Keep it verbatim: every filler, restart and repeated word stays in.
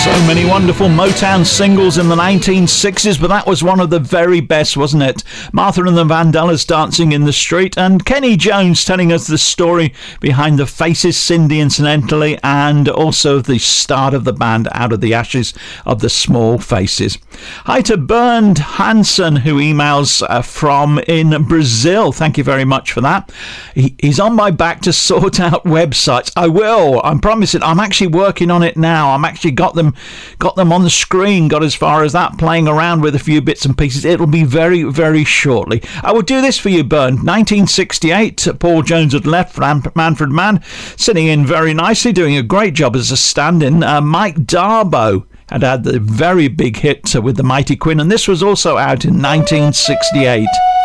So many wonderful Motown singles in the nineteen sixties, but that was one of the very best, wasn't it? Martha and the Vandellas, Dancing in the Street, and Kenny Jones telling us the story behind the Faces, Cindy incidentally, and also the start of the band Out of the Ashes of the Small Faces. Hi to Bernd Hansen, who emails uh, from in Brazil. Thank you very much for that. He, he's on my back to sort out websites. I will. I'm promising. I'm actually working on it now. I'm actually got them got them on the screen, got as far as that, playing around with a few bits and pieces. It'll be very, very shortly. I will do this for you, Bernd. nineteen sixty-eight, Paul Jones had left, Manfred Mann sitting in very nicely, doing a great job as a stand-in. Uh, Mike Darbo had had the very big hit with the Mighty Quinn, and this was also out in nineteen sixty-eight.